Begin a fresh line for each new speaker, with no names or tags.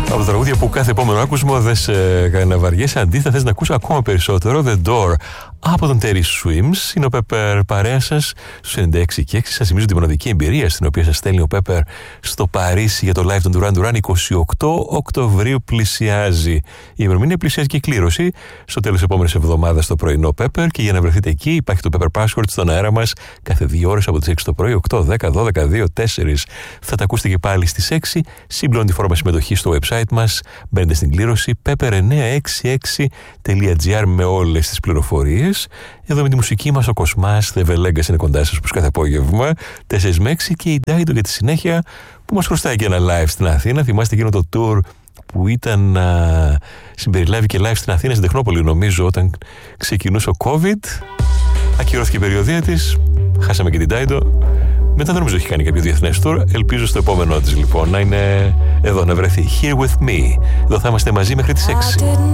Από τα τραγούδια που κάθε επόμενο άκουσμα δεν σε βαριέσαι, αντίθετα θες να ακούσει ακόμα περισσότερο. The Door από τον Terry Swims. Είναι ο Pepper παρέα σας στους 96 και 6. Σας θυμίζω τη μοναδική εμπειρία στην οποία σας στέλνει ο Pepper στο Παρίσι για το live των Duran Duran. 28 Οκτωβρίου πλησιάζει. Η ημερομηνία πλησιάζει και η κλήρωση στο τέλος της επόμενης εβδομάδας το πρωινό Pepper. Και για να βρεθείτε εκεί υπάρχει το Pepper Password στον αέρα μας κάθε 2 ώρες από τις 6 το πρωί, 8, 10, 12, 2, 4. Θα τα ακούσετε και πάλι στις 6. Συμπληρώνει τη φόρμα συμμετοχή στο website μας. Μπαίνετε στην κλήρωση pepper966.gr με όλες τις πληροφορίες. Εδώ με τη μουσική μας ο Κοσμάς, The Legacy είναι κοντά σας όπως κάθε απόγευμα 4 με 6 και η Dido για τη συνέχεια που μας χρωστάει και ένα live στην Αθήνα. Θυμάστε εκείνο το tour που ήταν συμπεριλάβει και live στην Αθήνα, στην Τεχνόπολη νομίζω, όταν ξεκινούσε ο COVID. Ακυρώθηκε η περιοδία της, χάσαμε και την Dido. Μετά δεν νομίζω έχει κάνει κάποιο διεθνές tour. Ελπίζω στο επόμενό της λοιπόν να είναι εδώ, να βρεθεί. Here with me. Εδώ θα είμαστε μαζί μέχρι τις 6.